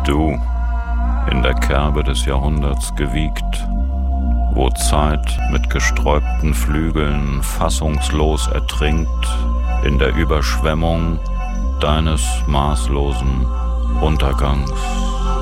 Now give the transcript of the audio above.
Du, in der Kerbe des Jahrhunderts gewiegt, wo Zeit mit gesträubten Flügeln fassungslos ertrinkt in der Überschwemmung deines maßlosen Untergangs.